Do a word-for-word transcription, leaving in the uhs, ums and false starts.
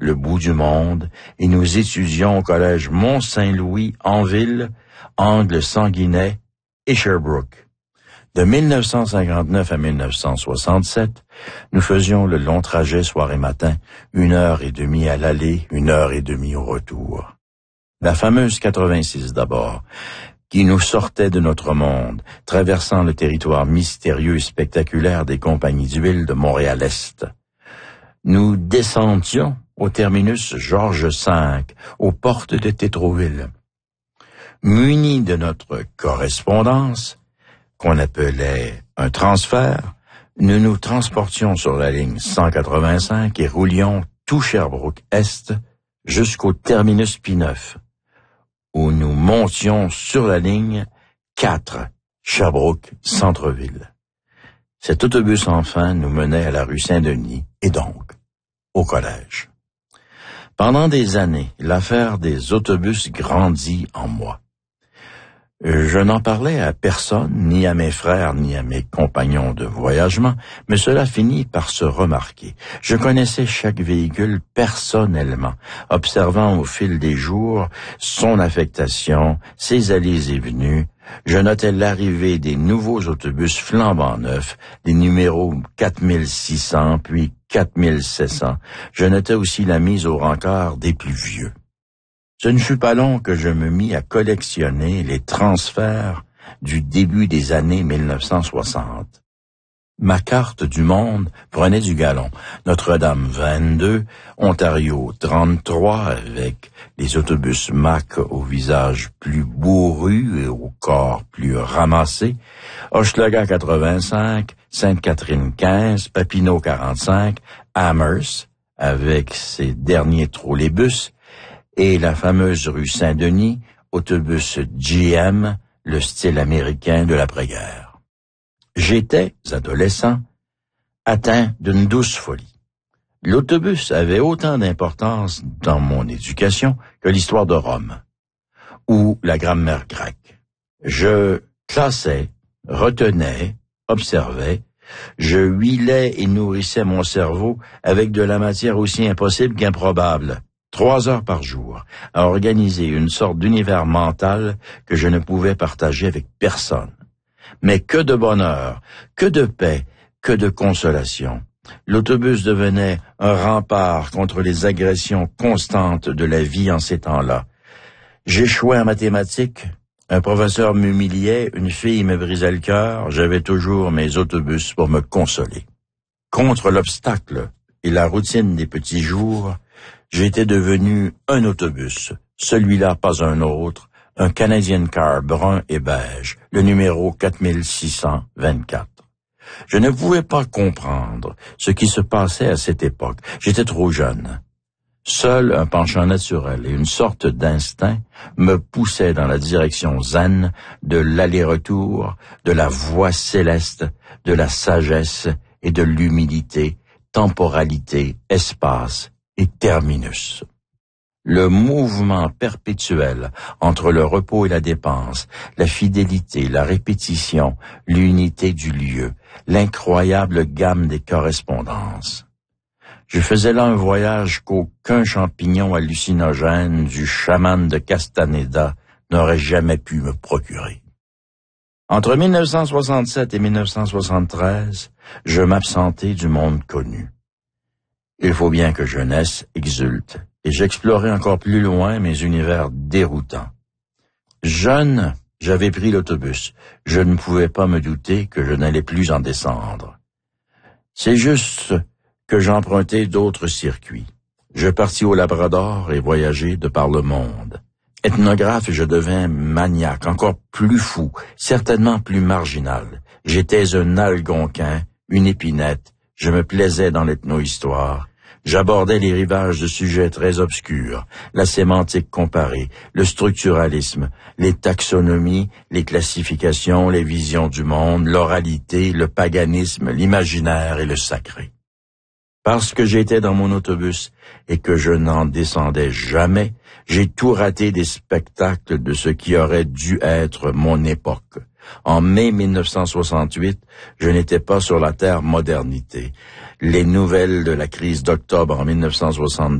le bout du monde, et nous étudions au collège Mont-Saint-Louis, en ville, angle Sanguinet et Sherbrooke. De mille neuf cent cinquante-neuf à mille neuf cent soixante-sept, nous faisions le long trajet soir et matin, une heure et demie à l'aller, une heure et demie au retour. La fameuse quatre-vingt-six d'abord, qui nous sortait de notre monde, traversant le territoire mystérieux et spectaculaire des compagnies d'huile de Montréal-Est. Nous descendions au terminus Georges cinq, aux portes de Tétroville. Munis de notre correspondance, qu'on appelait un transfert, nous nous transportions sur la ligne cent quatre-vingt-cinq et roulions tout Sherbrooke-Est jusqu'au terminus P neuf, où nous montions sur la ligne quatre, Sherbrooke-Centreville. Cet autobus enfin nous menait à la rue Saint-Denis et donc au collège. Pendant des années, l'affaire des autobus grandit en moi. Je n'en parlais à personne, ni à mes frères, ni à mes compagnons de voyagement, mais cela finit par se remarquer. Je connaissais chaque véhicule personnellement, observant au fil des jours son affectation, ses allées et venues. Je notais l'arrivée des nouveaux autobus flambant neufs, des numéros quatre mille six cents, puis quatre mille sept cents. Je notais aussi la mise au rencard des plus vieux. Ce ne fut pas long que je me mis à collectionner les transferts du début des années mille neuf cent soixante. Ma carte du monde prenait du galon. Notre-Dame vingt-deux, Ontario trente-trois avec les autobus Mack au visage plus bourru et au corps plus ramassé, Hochelaga quatre-vingt-cinq, Sainte-Catherine quinze, Papineau quarante-cinq, Amherst avec ses derniers trolleybus, et la fameuse rue Saint-Denis, autobus G M, le style américain de l'après-guerre. J'étais, adolescent, atteint d'une douce folie. L'autobus avait autant d'importance dans mon éducation que l'histoire de Rome, ou la grammaire grecque. Je classais, retenais, observais, je huilais et nourrissais mon cerveau avec de la matière aussi impossible qu'improbable. Trois heures par jour, à organiser une sorte d'univers mental que je ne pouvais partager avec personne. Mais que de bonheur, que de paix, que de consolation. L'autobus devenait un rempart contre les agressions constantes de la vie en ces temps-là. J'échouais en mathématiques, un professeur m'humiliait, une fille me brisait le cœur, j'avais toujours mes autobus pour me consoler. Contre l'obstacle et la routine des petits jours, j'étais devenu un autobus, celui-là pas un autre, un Canadian Car brun et beige, le numéro quatre mille six cent vingt-quatre. Je ne pouvais pas comprendre ce qui se passait à cette époque. J'étais trop jeune. Seul un penchant naturel et une sorte d'instinct me poussaient dans la direction zen de l'aller-retour, de la voie céleste, de la sagesse et de l'humilité, temporalité, espace et terminus. Le mouvement perpétuel entre le repos et la dépense, la fidélité, la répétition, l'unité du lieu, l'incroyable gamme des correspondances. Je faisais là un voyage qu'aucun champignon hallucinogène du chaman de Castaneda n'aurait jamais pu me procurer. Entre mille neuf cent soixante-sept et mille neuf cent soixante-treize, je m'absentais du monde connu. Il faut bien que jeunesse exulte, et j'explorais encore plus loin mes univers déroutants. Jeune, j'avais pris l'autobus. Je ne pouvais pas me douter que je n'allais plus en descendre. C'est juste que j'empruntais d'autres circuits. Je partis au Labrador et voyageai de par le monde. Ethnographe, je devins maniaque, encore plus fou, certainement plus marginal. J'étais un algonquin, une épinette, je me plaisais dans l'ethno-histoire. J'abordais les rivages de sujets très obscurs, la sémantique comparée, le structuralisme, les taxonomies, les classifications, les visions du monde, l'oralité, le paganisme, l'imaginaire et le sacré. Parce que j'étais dans mon autobus et que je n'en descendais jamais, j'ai tout raté des spectacles de ce qui aurait dû être mon époque. En mai mille neuf cent soixante-huit, je n'étais pas sur la terre modernité. Les nouvelles de la crise d'octobre en mille neuf cent soixante-deux